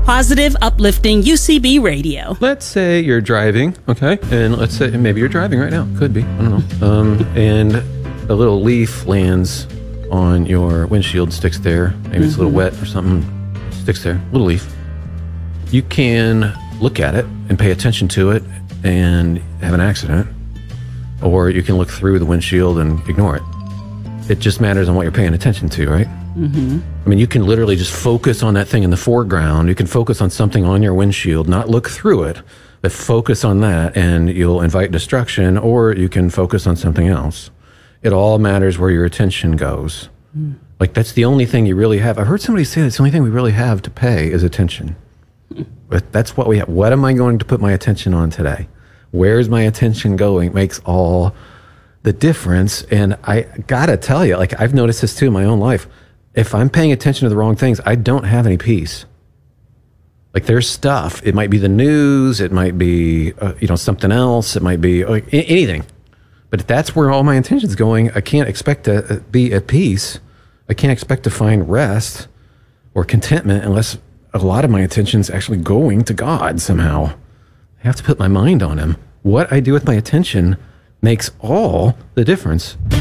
Positive, uplifting UCB radio. Let's say you're driving, okay? And let's say maybe you're driving right now. Could be. I don't know. And a little leaf lands on your windshield, sticks there. Maybe it's a little wet or something. Sticks there. Little leaf. You can look at it and pay attention to it and have an accident. Or you can look through the windshield and ignore it. It just matters on what you're paying attention to, right? Mm-hmm. I mean, you can literally just focus on that thing in the foreground. You can focus on something on your windshield, not look through it, but focus on that and you'll invite destruction, or you can focus on something else. It all matters where your attention goes. Mm. Like, that's the only thing you really have. I heard somebody say that's the only thing we really have to pay is attention. But that's what we have. What am I going to put my attention on today? Where's my attention going? It makes all the difference. And I gotta tell you, like, I've noticed this too in my own life. If I'm paying attention to the wrong things, I don't have any peace. Like, there's stuff. It might be the news. It might be, something else. It might be anything. But if that's where all my attention's going, I can't expect to be at peace. I can't expect to find rest or contentment unless a lot of my attention's actually going to God somehow. I have to put my mind on him. What I do with my attention makes all the difference.